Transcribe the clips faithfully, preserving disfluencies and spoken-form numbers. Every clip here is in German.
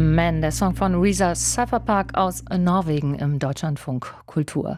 Man, der Song von Reza Cypherpark aus Norwegen im Deutschlandfunk Kultur.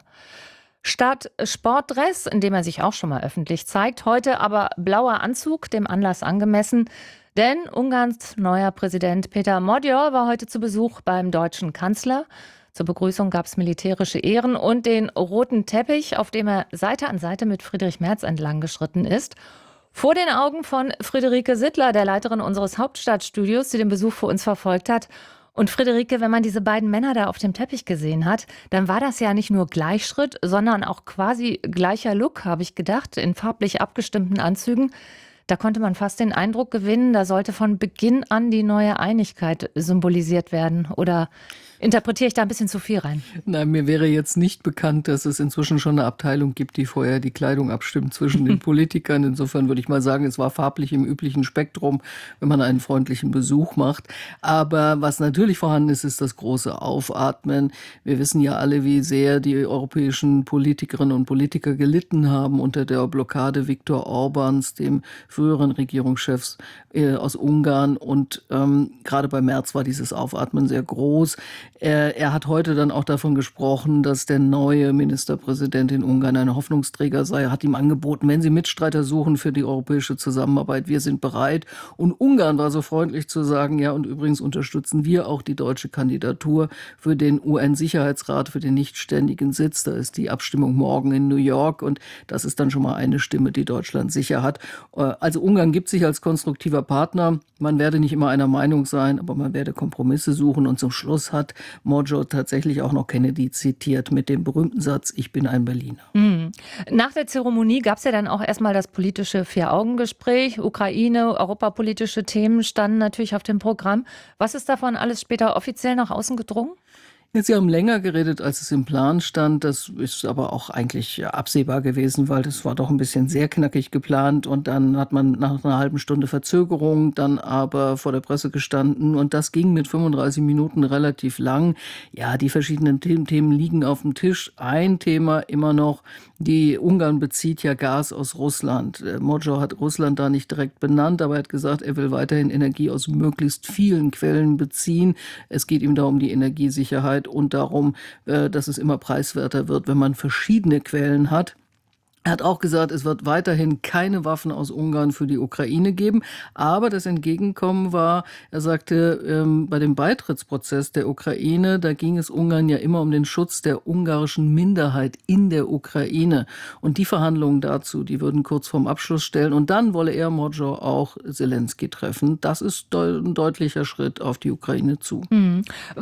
Statt Sportdress, in dem er sich auch schon mal öffentlich zeigt, heute aber blauer Anzug, dem Anlass angemessen. Denn Ungarns neuer Präsident Péter Magyar war heute zu Besuch beim deutschen Kanzler. Zur Begrüßung gab es militärische Ehren und den roten Teppich, auf dem er Seite an Seite mit Friedrich Merz entlang geschritten ist. Vor den Augen von Friederike Sittler, der Leiterin unseres Hauptstadtstudios, die den Besuch für uns verfolgt hat. Und Friederike, wenn man diese beiden Männer da auf dem Teppich gesehen hat, dann war das ja nicht nur Gleichschritt, sondern auch quasi gleicher Look, habe ich gedacht, in farblich abgestimmten Anzügen. Da konnte man fast den Eindruck gewinnen, da sollte von Beginn an die neue Einigkeit symbolisiert werden. Oder interpretiere ich da ein bisschen zu viel rein? Nein, mir wäre jetzt nicht bekannt, dass es inzwischen schon eine Abteilung gibt, die vorher die Kleidung abstimmt zwischen den Politikern. Insofern würde ich mal sagen, es war farblich im üblichen Spektrum, wenn man einen freundlichen Besuch macht. Aber was natürlich vorhanden ist, ist das große Aufatmen. Wir wissen ja alle, wie sehr die europäischen Politikerinnen und Politiker gelitten haben unter der Blockade Viktor Orbáns, dem früheren Regierungschefs äh, aus Ungarn. Und ähm, gerade bei Merz war dieses Aufatmen sehr groß. Er, er hat heute dann auch davon gesprochen, dass der neue Ministerpräsident in Ungarn ein Hoffnungsträger sei. Er hat ihm angeboten, wenn Sie Mitstreiter suchen für die europäische Zusammenarbeit, wir sind bereit. Und Ungarn war so freundlich zu sagen, ja, und übrigens unterstützen wir auch die deutsche Kandidatur für den U N-Sicherheitsrat, für den nichtständigen Sitz. Da ist die Abstimmung morgen in New York und das ist dann schon mal eine Stimme, die Deutschland sicher hat. Also Ungarn gibt sich als konstruktiver Partner. Man werde nicht immer einer Meinung sein, aber man werde Kompromisse suchen. Und zum Schluss hat Magyar tatsächlich auch noch Kennedy zitiert mit dem berühmten Satz, ich bin ein Berliner. Mhm. Nach der Zeremonie gab es ja dann auch erstmal das politische Vier-Augen-Gespräch. Ukraine, europapolitische Themen standen natürlich auf dem Programm. Was ist davon alles später offiziell nach außen gedrungen? Sie haben länger geredet, als es im Plan stand. Das ist aber auch eigentlich absehbar gewesen, weil das war doch ein bisschen sehr knackig geplant. Und dann hat man nach einer halben Stunde Verzögerung dann aber vor der Presse gestanden. Und das ging mit fünfunddreißig Minuten relativ lang. Ja, die verschiedenen Themen liegen auf dem Tisch. Ein Thema immer noch, die Ungarn bezieht ja Gas aus Russland. Magyar hat Russland da nicht direkt benannt, aber er hat gesagt, er will weiterhin Energie aus möglichst vielen Quellen beziehen. Es geht ihm da um die Energiesicherheit und darum, dass es immer preiswerter wird, wenn man verschiedene Quellen hat. Er hat auch gesagt, es wird weiterhin keine Waffen aus Ungarn für die Ukraine geben. Aber das Entgegenkommen war, er sagte, ähm, bei dem Beitrittsprozess der Ukraine, da ging es Ungarn ja immer um den Schutz der ungarischen Minderheit in der Ukraine. Und die Verhandlungen dazu, die würden kurz vorm Abschluss stellen. Und dann wolle er, Magyar, auch Zelensky treffen. Das ist de- ein deutlicher Schritt auf die Ukraine zu. Mhm.